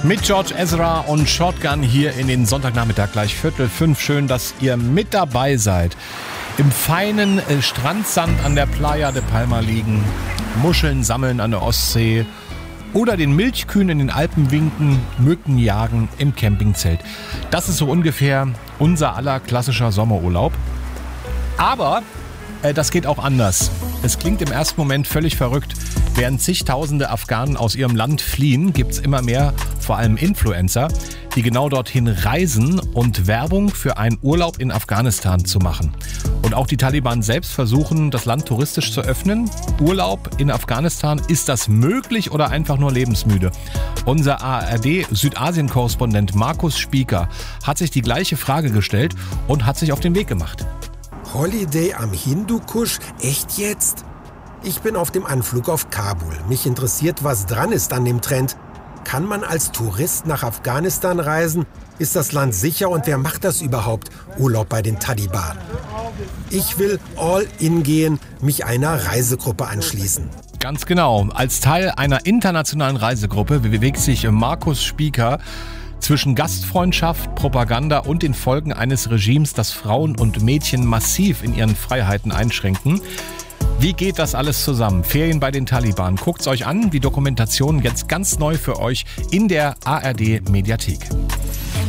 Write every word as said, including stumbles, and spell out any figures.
Mit George Ezra und Shotgun hier in den Sonntagnachmittag, gleich Viertel fünf. Schön, dass ihr mit dabei seid. Im feinen äh, Strandsand an der Playa de Palma liegen, Muscheln sammeln an der Ostsee oder den Milchkühen in den Alpen winken, Mücken jagen im Campingzelt. Das ist so ungefähr unser aller klassischer Sommerurlaub. Aber äh, das geht auch anders. Es klingt im ersten Moment völlig verrückt. Während zigtausende Afghanen aus ihrem Land fliehen, gibt es immer mehr, vor allem Influencer, die genau dorthin reisen und Werbung für einen Urlaub in Afghanistan zu machen. Und auch die Taliban selbst versuchen, das Land touristisch zu öffnen. Urlaub in Afghanistan, ist das möglich oder einfach nur lebensmüde? Unser A R D-Südasien-Korrespondent Markus Spieker hat sich die gleiche Frage gestellt und hat sich auf den Weg gemacht. Holiday am Hindukusch? Echt jetzt? Ich bin auf dem Anflug auf Kabul. Mich interessiert, was dran ist an dem Trend. Kann man als Tourist nach Afghanistan reisen? Ist das Land sicher und wer macht das überhaupt? Urlaub bei den Taliban. Ich will all in gehen, mich einer Reisegruppe anschließen. Ganz genau. Als Teil einer internationalen Reisegruppe bewegt sich Markus Spieker zwischen Gastfreundschaft, Propaganda und den Folgen eines Regimes, das Frauen und Mädchen massiv in ihren Freiheiten einschränken. Wie geht das alles zusammen? Ferien bei den Taliban. Guckt's euch an, die Dokumentation jetzt ganz neu für euch in der A R D Mediathek.